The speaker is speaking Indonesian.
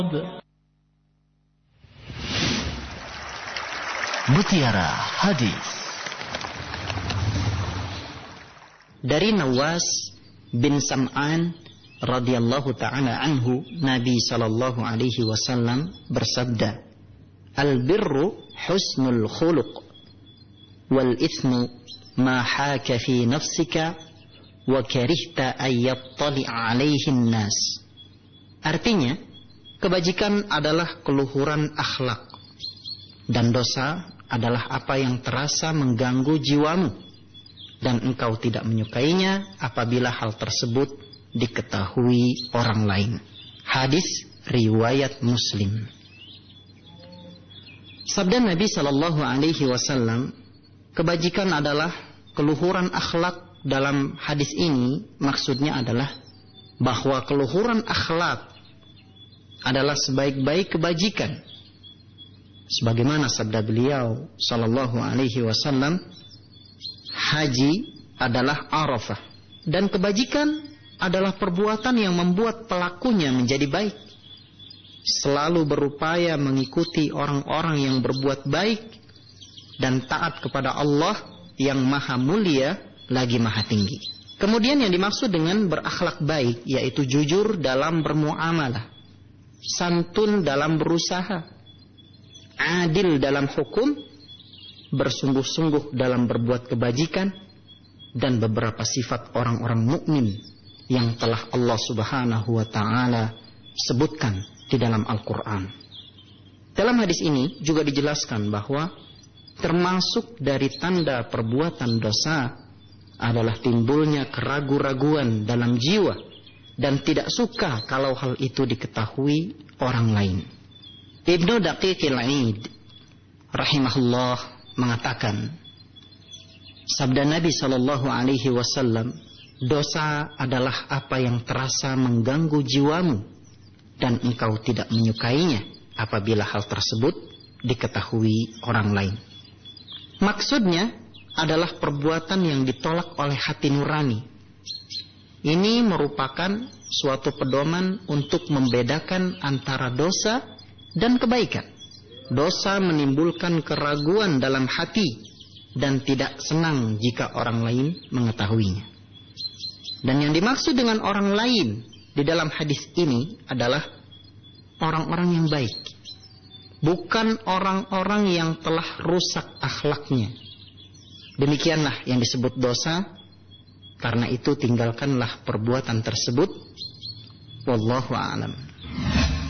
Mutiara Hadis. Dari Nawas bin Sam'an radhiyallahu ta'ala anhu, Nabi sallallahu alaihi wasallam bersabda, "Al-birru husnul khuluq, wal ithmu ma haka fi nafsika wa karihta ay yattali'a alaihin nas." Artinya, kebajikan adalah keluhuran akhlak, dan dosa adalah apa yang terasa mengganggu jiwamu, dan engkau tidak menyukainya apabila hal tersebut diketahui orang lain. Hadis riwayat Muslim. Sabda Nabi sallallahu alaihi wasallam, kebajikan adalah keluhuran akhlak. Dalam hadis ini maksudnya adalah bahwa keluhuran akhlak adalah sebaik-baik kebajikan. Sebagaimana sabda beliau sallallahu alaihi wasallam, haji adalah Arafah, dan kebajikan adalah perbuatan yang membuat pelakunya menjadi baik. Selalu berupaya mengikuti orang-orang yang berbuat baik dan taat kepada Allah yang maha mulia lagi maha tinggi. Kemudian yang dimaksud dengan berakhlak baik yaitu jujur dalam bermuamalah, santun dalam berusaha, adil dalam hukum, bersungguh-sungguh dalam berbuat kebajikan, dan beberapa sifat orang-orang mukmin yang telah Allah Subhanahu wa taala sebutkan di dalam Al-Qur'an. Dalam hadis ini juga dijelaskan bahwa termasuk dari tanda perbuatan dosa adalah timbulnya keraguan-raguan dalam jiwa dan tidak suka kalau hal itu diketahui orang lain. Ibnu Daqiqil Aid rahimahullah mengatakan, sabda Nabi sallallahu alaihi wasallam, dosa adalah apa yang terasa mengganggu jiwamu dan engkau tidak menyukainya apabila hal tersebut diketahui orang lain. Maksudnya adalah perbuatan yang ditolak oleh hati nurani. Ini merupakan suatu pedoman untuk membedakan antara dosa dan kebaikan. Dosa menimbulkan keraguan dalam hati dan tidak senang jika orang lain mengetahuinya. Dan yang dimaksud dengan orang lain di dalam hadis ini adalah orang-orang yang baik, bukan orang-orang yang telah rusak akhlaknya. Demikianlah yang disebut dosa. Karena itu tinggalkanlah perbuatan tersebut. Wallahu a'lam.